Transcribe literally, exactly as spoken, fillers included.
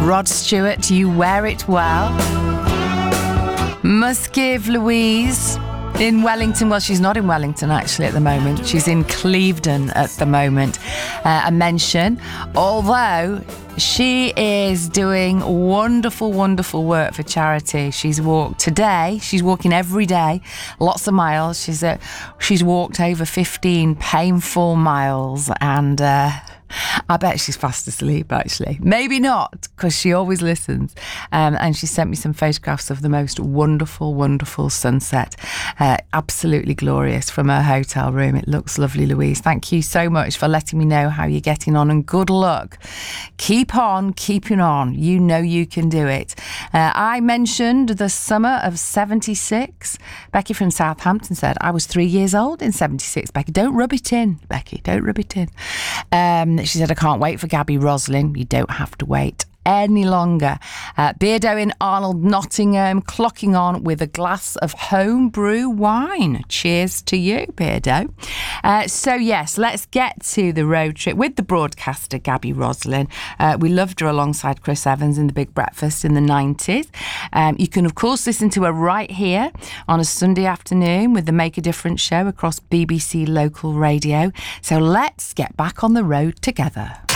Rod Stewart, You Wear It Well. Must give Louise in Wellington, well, she's not in Wellington actually at the moment. She's in Clevedon at the moment. Uh, a mention, although she is doing wonderful, wonderful work for charity. She's walked today, she's walking every day, lots of miles. She's uh, she's walked over fifteen painful miles, and uh, I bet she's fast asleep, actually. Maybe not, because she always listens. Um, and she sent me some photographs of the most wonderful, wonderful sunset. Uh, absolutely glorious from her hotel room. It looks lovely, Louise. Thank you so much for letting me know how you're getting on, and good luck. Keep on keeping on. You know you can do it. Uh, I mentioned the summer of seventy-six. Becky from Southampton said, I was three years old in seventy-six. Becky, don't rub it in, Becky. Don't rub it in. Um, she said, I can't wait for Gabby Roslin. You don't have to wait any longer. Uh, Beardo in Arnold, Nottingham, clocking on with a glass of homebrew wine. Cheers to you, Beardo. Uh, so, yes, let's get to the road trip with the broadcaster, Gabby Roslin. Uh, we loved her alongside Chris Evans in The Big Breakfast in the nineties. Um, you can, of course, listen to her right here on a Sunday afternoon with the Make a Difference show across B B C Local Radio. So let's get back on the road together.